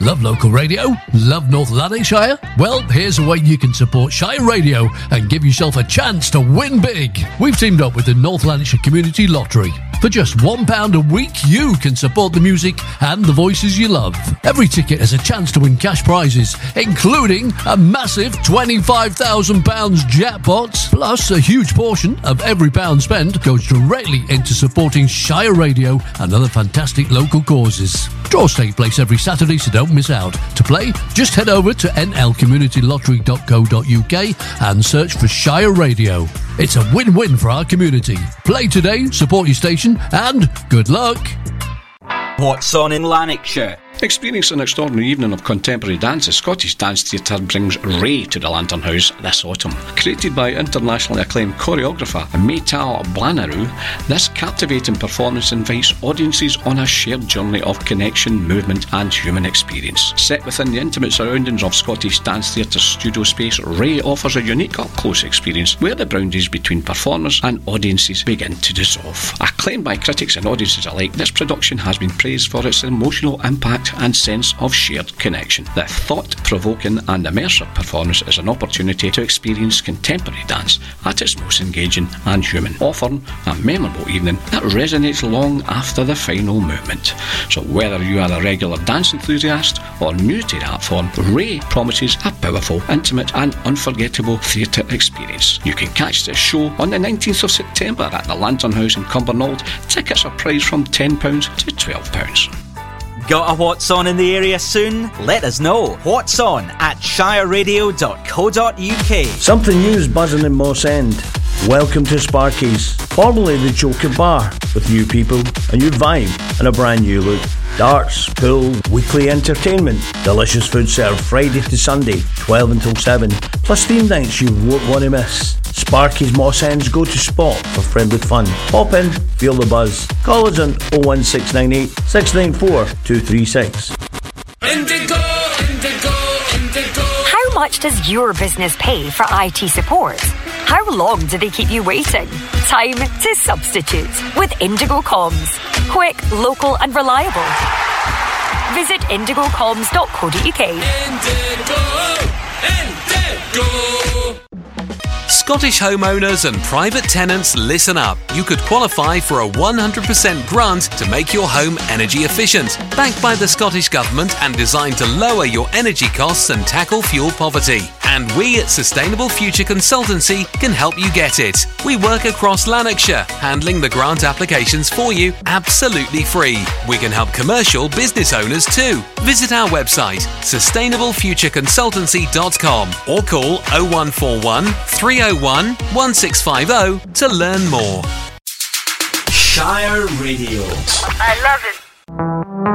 Love local radio? Love North Lanarkshire? Well, here's a way you can support Shire Radio and give yourself a chance to win big. We've teamed up with the North Lanarkshire Community Lottery. For just £1 a week, you can support the music and the voices you love. Every ticket has a chance to win cash prizes, including a massive £25,000 jackpot. Plus, a huge portion of every pound spent goes directly into supporting Shire Radio and other fantastic local causes. Draws take place every Saturday, so don't miss out. To play, just head over to nlcommunitylottery.co.uk and search for Shire Radio. It's a win-win for our community. Play today, support your station, and good luck. What's on in Lanarkshire? Experience an extraordinary evening of contemporary dance. The Scottish Dance Theatre brings Ray to the Lantern House this autumn. Created by internationally acclaimed choreographer Maytal Blanaru, this captivating performance invites audiences on a shared journey of connection, movement and human experience. Set within the intimate surroundings of Scottish Dance Theatre's studio space, Ray offers a unique up-close experience where the boundaries between performers and audiences begin to dissolve. Acclaimed by critics and audiences alike, this production has been praised for its emotional impact and sense of shared connection. The thought-provoking and immersive performance is an opportunity to experience contemporary dance at its most engaging and human, offering a memorable evening that resonates long after the final movement. So whether you are a regular dance enthusiast or new to the art form, Ray promises a powerful, intimate and unforgettable theatre experience. You can catch this show on the 19th of September at the Lantern House in Cumbernauld. Tickets are priced from £10 to £12. Got a What's On in the area soon? Let us know. What's On at shireradio.co.uk. Something new is buzzing in Moss End. Welcome to Sparky's, formerly the Joker Bar, with new people, a new vibe and a brand new look. Darts, pool, weekly entertainment, delicious food served Friday to Sunday, 12 until 7, plus theme nights you won't want to miss. Sparky's Moss End's go-to spot for friendly fun. Pop in, feel the buzz. Call us on 01698 694 236. Indigo, Indigo, Indigo. How much does your business pay for IT support? How long do they keep you waiting? Time to substitute with Indigo Comms. Quick, local and reliable. Visit indigocoms.co.uk. Indigo, Indigo. Scottish homeowners and private tenants, listen up. You could qualify for a 100% grant to make your home energy efficient, backed by the Scottish Government and designed to lower your energy costs and tackle fuel poverty. And we at Sustainable Future Consultancy can help you get it. We work across Lanarkshire, handling the grant applications for you absolutely free. We can help commercial business owners too. Visit our website, sustainablefutureconsultancy.com, or call 0141 301 1650 to learn more. Shire Radio. I love it.